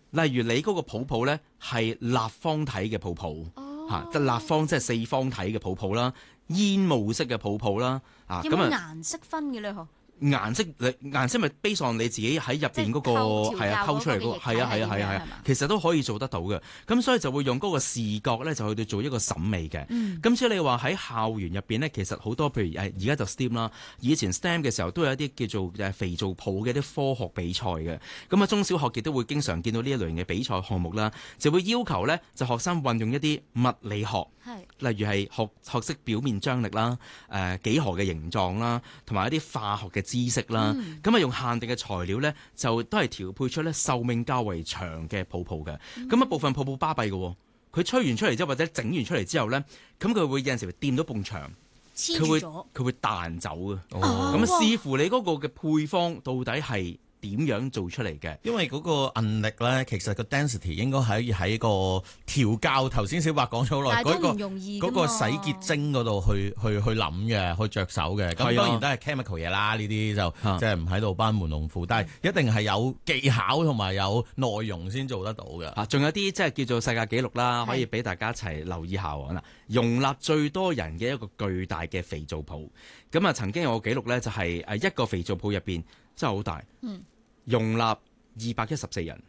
例如你嗰個泡泡咧係立方體嘅泡泡，即係立方即係四方體嘅泡泡啦，煙霧式嘅泡泡啦， 有冇顏色分嘅咧？ 顏色咪 base on 你自己喺入邊嗰個係溝出嚟嗰個係啊，其實都可以做得到嘅。咁所以就會用嗰個視覺咧，就去到做一個審美嘅。咁所以你話喺校園入邊咧，其實好多譬如而家就 STEM 啦，以前 STEM 嘅時候都有一啲叫做肥皂泡嘅啲科學比賽嘅。咁啊中小學亦都會經常見到呢一類型嘅比賽項目啦，就會要求咧就學生運用一啲物理學，例如係學識表面張力啦、幾何嘅形狀啦，同埋一啲化學嘅知識啦，咁用限定嘅材料咧，就都係調配出咧壽命較為長嘅泡泡嘅。咁一部分泡泡巴閉嘅，佢吹完出嚟之後或者整完出嚟之後咧，咁佢會有陣時會掂到埲牆，佢會彈走嘅。咁視乎你嗰個嘅配方到底係點樣做出嚟嘅？ 因為嗰個韌力咧，其實個 density 應該喺個調校。頭先小白講咗好耐，嗰個洗潔精嗰度去諗嘅，去着手嘅。咁當然都係 chemical 嘢啦，呢啲就即係唔喺度班門弄斧。但係一定係有技巧同埋有內容先做得到嘅。 仲有啲即係叫做世界紀錄啦，可以俾大家一齊留意下喎。嗱，容納最多人嘅一個巨大嘅肥皂泡。咁啊，曾經有個紀錄咧，就係一個肥皂泡入邊真係好大。容納214人。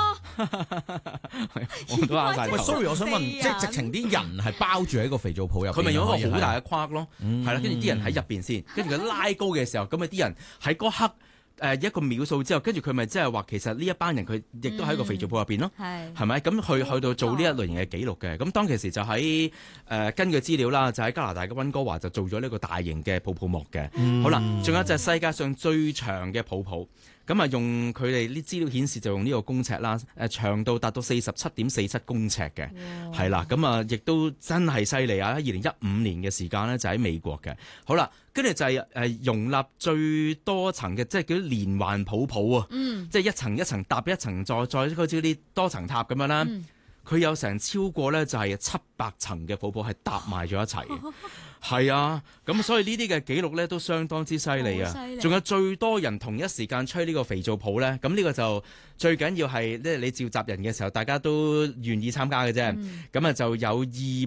我都啱晒頭。 sorry， 我想問，即係直情啲人係包住喺個肥皂泡入邊， 佢咪用一個好大嘅框咯，係啦，跟住啲人喺入邊先，跟住佢拉高嘅時候，咁啊啲人喺嗰刻一個秒數之後，跟住佢咪即係話其實呢一班人佢亦都喺個肥皂泡入邊咯，係咪？咁去到做呢一類型嘅紀錄嘅，咁當其時就喺根據資料啦，就喺加拿大嘅溫哥華就做咗呢個大型嘅泡泡膜嘅。好啦，仲有就係世界上最長嘅泡泡。咁啊，用佢哋啲資料顯示就用呢個公尺啦，長度達到47.47公尺嘅，係啦，咁啊，亦都真係犀利啊！喺2015年嘅時間呢，就喺美國嘅。好啦，跟住就係容納最多層嘅，即係叫啲連環泡泡啊，即係一層一層搭一層，再好似啲多層塔咁樣啦。佢有成超過咧就係700層嘅泡泡係搭埋咗一齊嘅，係啊，咁所以呢啲嘅紀錄咧都相當之犀利啊！仲有最多人同一時間吹呢個肥皂泡咧，咁呢個就最緊要係咧你召集人嘅時候，大家都願意參加嘅啫。咁啊就有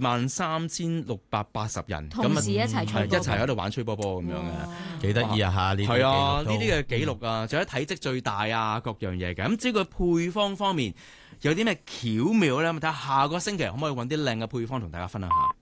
23,680人， 同時一齊吹波波， 一齊喺度玩吹波波咁樣嘅， 幾得意啊！嚇呢啲係啊，呢啲嘅紀錄啊，仲有體積最大啊，各樣嘢嘅。咁至於個配方方面有啲咩巧妙咧？咁睇下下個星期可唔可以揾啲靚嘅配方同大家分享下。